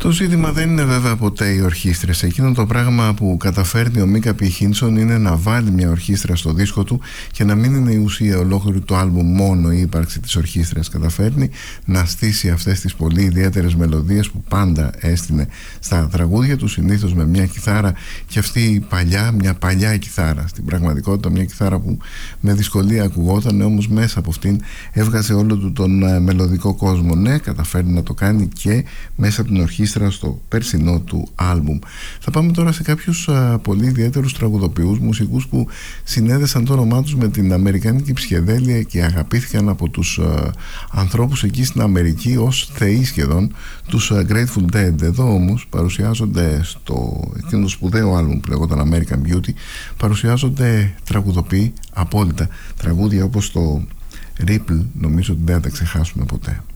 Το ζήτημα δεν είναι βέβαια ποτέ οι ορχήστρες. Εκείνο το πράγμα που καταφέρνει ο Μίκα Πι Χίνσον είναι να βάλει μια ορχήστρα στο δίσκο του και να μην είναι η ουσία ολόκληρου του άλμπουμ μόνο η ύπαρξη της ορχήστρας. Καταφέρνει να στήσει αυτές τις πολύ ιδιαίτερες μελωδίες που πάντα έστεινε στα τραγούδια του, συνήθως με μια κιθάρα, και αυτή μια παλιά κιθάρα. Στην πραγματικότητα μια κιθάρα που με δυσκολία ακουγόταν, όμως μέσα από αυτήν έβγαζε όλο του τον μελωδικό κόσμο. Ναι, καταφέρνει να το κάνει και μέσα από την ορχήστρα στο περσινό του άλμπουμ. Θα πάμε τώρα σε κάποιους πολύ ιδιαίτερους τραγουδοποιούς, μουσικούς που συνέδεσαν το όνομά τους με την αμερικάνικη ψυχεδέλεια και αγαπήθηκαν από τους ανθρώπους εκεί στην Αμερική ως θεοί σχεδόν, τους Grateful Dead. Εδώ όμως παρουσιάζονται στο εκείνο το σπουδαίο άλμπουμ που λέγονταν American Beauty, παρουσιάζονται τραγουδοποιοί απόλυτα. Τραγούδια όπως το Ripple, νομίζω ότι δεν θα τα ξεχάσουμε ποτέ.